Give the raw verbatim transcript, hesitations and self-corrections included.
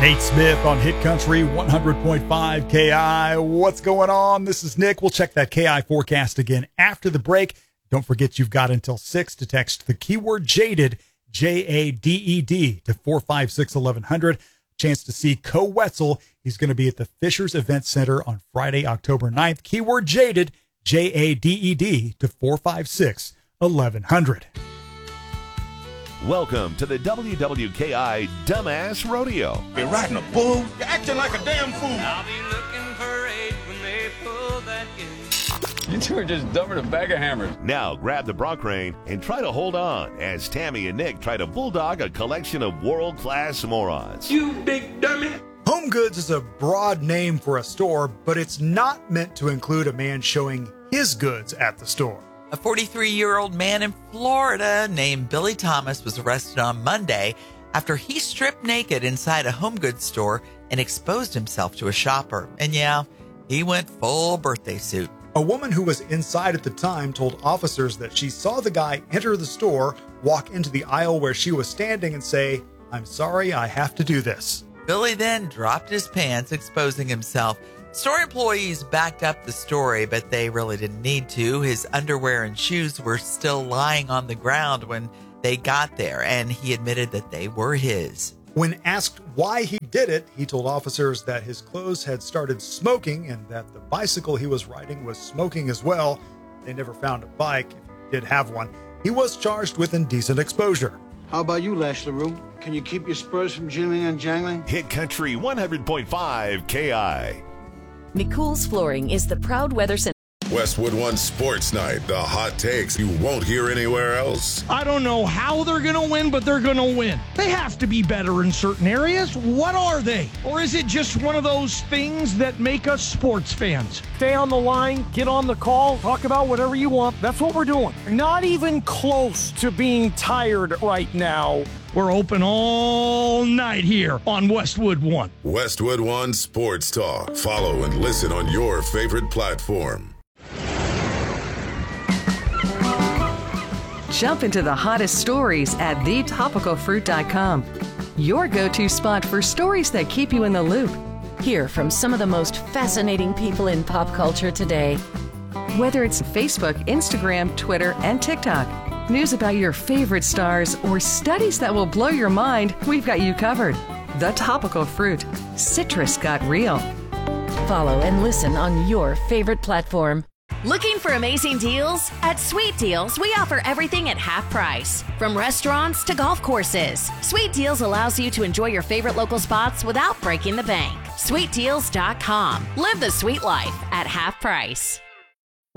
Nate Smith on Hit Country one hundred point five K I. What's going on? This is Nick. We'll check that K I forecast again after the break. Don't forget you've got until six to text the keyword JADED, J A D E D, to four five six, eleven hundred. Chance to see Co Wetzel. He's going to be at the Fishers Event Center on Friday, October ninth. Keyword JADED, J A D E D, to four five six, eleven hundred. Welcome to the W W K I Dumbass Rodeo. You're riding a bull. You're acting like a damn fool. I'll be looking for eight when they pull that gate. You two are just dumber than a bag of hammers. Now grab the bronc rein and try to hold on as Tammy and Nick try to bulldog a collection of world-class morons. You big dummy. Home Goods is a broad name for a store, but it's not meant to include a man showing his goods at the store. A forty-three-year-old man in Florida named Billy Thomas was arrested on Monday after he stripped naked inside a home goods store and exposed himself to a shopper. And yeah, he went full birthday suit. A woman who was inside at the time told officers that she saw the guy enter the store, walk into the aisle where she was standing and say, "I'm sorry, I have to do this." Billy then dropped his pants, exposing himself. Store employees backed up the story, but they really didn't need to. His underwear and shoes were still lying on the ground when they got there, and he admitted that they were his. When asked why he did it, he told officers that his clothes had started smoking and that the bicycle he was riding was smoking as well. They never found a bike, if he did have one. He was charged with indecent exposure. How about you, Lash LaRue? Can you keep your spurs from jingling and jangling? Hit Country one hundred point five K I. McCool's Flooring is the proud weather center. Westwood One Sports Night. The hot takes you won't hear anywhere else. I don't know how they're going to win, but they're going to win. They have to be better in certain areas. What are they? Or is it just one of those things that make us sports fans? Stay on the line, get on the call, talk about whatever you want. That's what we're doing. Not even close to being tired right now. We're open all night here on Westwood One. Westwood One Sports Talk. Follow and listen on your favorite platform. Jump into the hottest stories at the topical fruit dot com. Your go-to spot for stories that keep you in the loop. Hear from some of the most fascinating people in pop culture today. Whether it's Facebook, Instagram, Twitter, and TikTok, news about your favorite stars, or studies that will blow your mind, we've got you covered. The Topical Fruit. Citrus got real. Follow and listen on your favorite platform. Looking for amazing deals? At Sweet Deals, we offer everything at half price. From restaurants to golf courses, Sweet Deals allows you to enjoy your favorite local spots without breaking the bank. sweet deals dot com. Live the sweet life at half price.